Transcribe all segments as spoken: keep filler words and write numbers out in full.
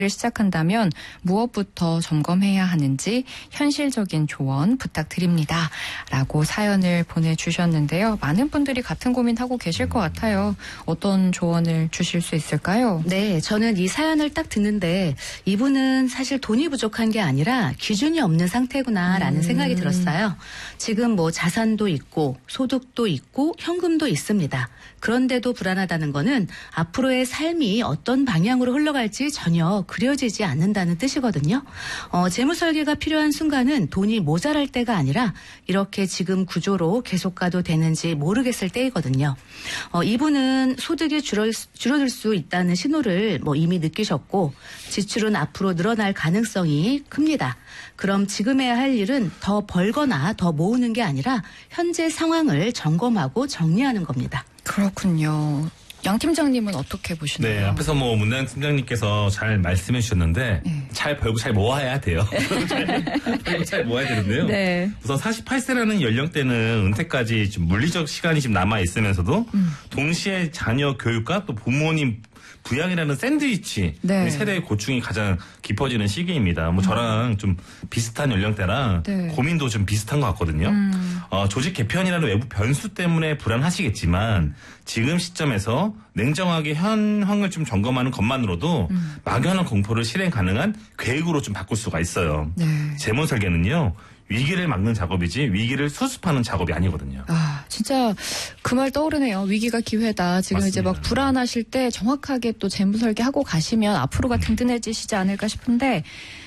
시작한다면 무엇부터 점검해야 하는지 현실적인 조언 부탁드립니다. 라고 사연을 보내주셨는데요. 많은 분들이 같은 고민하고 계실 것 같아요. 어떤 조언을 주실 수 있을까요? 네, 저는 이 사연을 딱 듣는데 이분은 사실 돈이 부족한 게 아니라 기준이 없는 상태구나라는 음. 생각이 들었어요. 지금 뭐 자산도 있고 소득도 있고 현금도 있습니다. 그런데도 불안하다는 거는 앞으로의 삶이 어떤 방향으로 흘러갈지 전혀 그려지지 않는다는 뜻이거든요. 어, 재무 설계가 필요한 순간은 돈이 모자랄 때가 아니라 이렇게 지금 구조로 계속 가도 되는지 모르겠을 때이거든요. 어, 이분은 소득이 줄어, 줄어들 수 있다는 신호를 뭐 이미 느끼셨고 지출은 앞으로 늘어날 가능성이 큽니다. 그럼 지금 해야 할 일은 더 벌거나 더 모으는 게 아니라 현재 상황을 점검하고 정리하는 겁니다. 그렇군요. 양 팀장님은 어떻게 보시나요? 네, 앞에서 뭐 문다영 팀장님께서 잘 말씀해 주셨는데 네. 잘 벌고 잘 모아야 돼요. 잘 벌고 잘 모아야 되는데요. 네. 우선 사십팔 세라는 연령대는 은퇴까지 좀 물리적 시간이 좀 남아 있으면서도 음. 동시에 자녀 교육과 또 부모님 부양이라는 샌드위치 네. 세대의 고충이 가장 깊어지는 시기입니다. 뭐 음. 저랑 좀 비슷한 연령대라 네. 고민도 좀 비슷한 것 같거든요. 음. 어, 조직 개편이라는 외부 변수 때문에 불안하시겠지만 지금 시점에서 냉정하게 현황을 좀 점검하는 것만으로도 음. 막연한 공포를 실행 가능한 계획으로 좀 바꿀 수가 있어요. 네. 재무 설계는요. 위기를 막는 작업이지 위기를 수습하는 작업이 아니거든요. 아, 진짜 그 말 떠오르네요. 위기가 기회다. 지금 맞습니다. 이제 막 불안하실 때 정확하게 또 재무 설계하고 가시면 앞으로가 든든해지시지 않을까 싶은데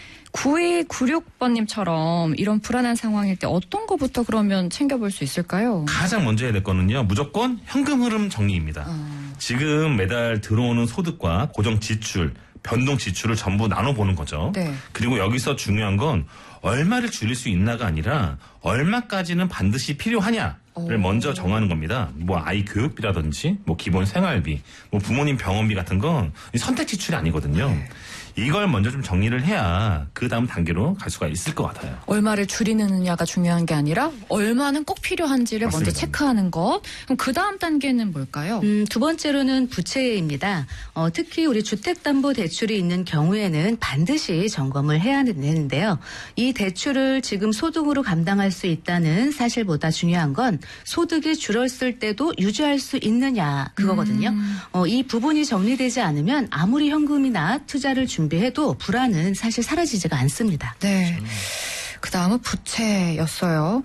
구이구육 번님처럼 이런 불안한 상황일 때 어떤 거부터 그러면 챙겨볼 수 있을까요? 가장 먼저 해야 될 거는요. 무조건 현금 흐름 정리입니다. 어. 지금 매달 들어오는 소득과 고정 지출, 변동 지출을 전부 나눠보는 거죠. 네. 그리고 여기서 중요한 건 얼마를 줄일 수 있나가 아니라 얼마까지는 반드시 필요하냐를 오. 먼저 정하는 겁니다. 뭐 아이 교육비라든지 뭐 기본 생활비, 뭐 부모님 병원비 같은 건 선택 지출이 아니거든요. 네. 이걸 먼저 좀 정리를 해야 그 다음 단계로 갈 수가 있을 것 같아요. 얼마를 줄이느냐가 중요한 게 아니라 얼마는 꼭 필요한지를 맞습니다. 먼저 체크하는 것. 그럼 그 다음 단계는 뭘까요? 음, 두 번째로는 부채입니다. 어, 특히 우리 주택담보대출이 있는 경우에는 반드시 점검을 해야 되는데요. 이 대출을 지금 소득으로 감당할 수 있다는 사실보다 중요한 건 소득이 줄었을 때도 유지할 수 있느냐 그거거든요. 음. 어, 이 부분이 정리되지 않으면 아무리 현금이나 투자를 준비 준비해도 불안은 사실 사라지지가 않습니다. 네. 그 다음은 부채였어요.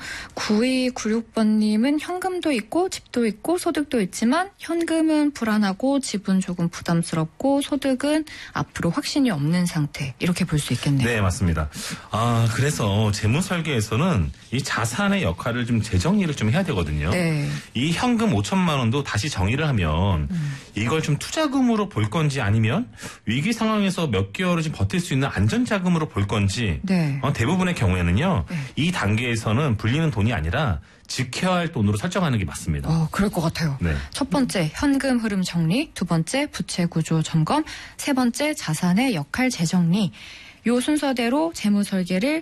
구이구육 번님은 현금도 있고 집도 있고 소득도 있지만 현금은 불안하고 집은 조금 부담스럽고 소득은 앞으로 확신이 없는 상태 이렇게 볼 수 있겠네요. 네, 맞습니다. 아, 그래서 재무 설계에서는 이 자산의 역할을 좀 재정리를 좀 해야 되거든요. 네. 이 현금 오천만 원도 다시 정의를 하면 음. 이걸 좀 투자금으로 볼 건지 아니면 위기 상황에서 몇 개월을 좀 버틸 수 있는 안전자금으로 볼 건지 네. 어, 대부분의 경우에는 요. 네. 이 단계에서는 불리는 돈이 아니라 지켜야 할 돈으로 설정하는 게 맞습니다. 어, 그럴 것 같아요. 네. 첫 번째 현금 흐름 정리, 두 번째 부채 구조 점검, 세 번째 자산의 역할 재정리. 요 순서대로 재무 설계를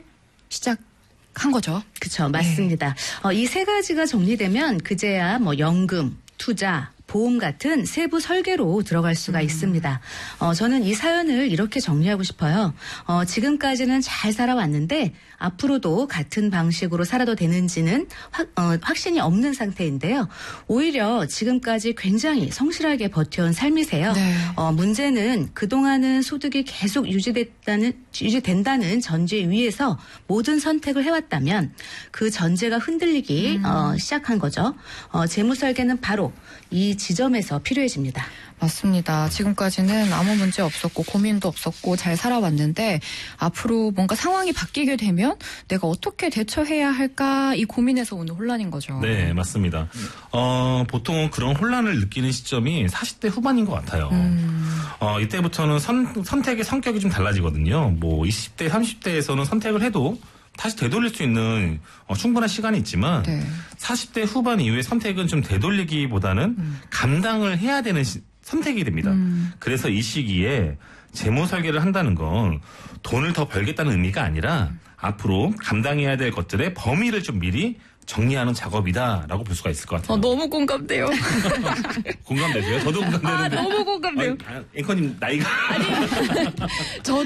시작한 거죠. 그렇죠, 맞습니다. 네. 어, 이 세 가지가 정리되면 그제야 뭐 연금, 투자, 보험 같은 세부 설계로 들어갈 수가 음. 있습니다. 어, 저는 이 사연을 이렇게 정리하고 싶어요. 어, 지금까지는 잘 살아왔는데 앞으로도 같은 방식으로 살아도 되는지는 확, 어, 확신이 없는 상태인데요. 오히려 지금까지 굉장히 성실하게 버텨온 삶이세요. 네. 어, 문제는 그동안은 소득이 계속 유지됐다는, 유지된다는 전제 위에서 모든 선택을 해왔다면 그 전제가 흔들리기 음. 어, 시작한 거죠. 어, 재무 설계는 바로 이 지점에서 필요해집니다. 맞습니다. 지금까지는 아무 문제 없었고 고민도 없었고 잘 살아왔는데 앞으로 뭔가 상황이 바뀌게 되면 내가 어떻게 대처해야 할까 이 고민에서 오는 혼란인 거죠. 네, 맞습니다. 어, 보통 그런 혼란을 느끼는 시점이 사십 대 후반인 것 같아요. 음. 어, 이때부터는 선, 선택의 성격이 좀 달라지거든요. 뭐 이십 대, 삼십 대에서는 선택을 해도 다시 되돌릴 수 있는 어, 충분한 시간이 있지만 네. 사십 대 후반 이후의 선택은 좀 되돌리기보다는 음. 감당을 해야 되는 시, 선택이 됩니다. 음. 그래서 이 시기에 재무 설계를 한다는 건 돈을 더 벌겠다는 의미가 아니라 음. 앞으로 감당해야 될 것들의 범위를 좀 미리 정리하는 작업이다라고 볼 수가 있을 것 같아요. 어, 너무 공감돼요. 공감되세요? 저도 공감되는데. 아, 너무 공감돼요. 아, 앵커님 나이가. 아니, 저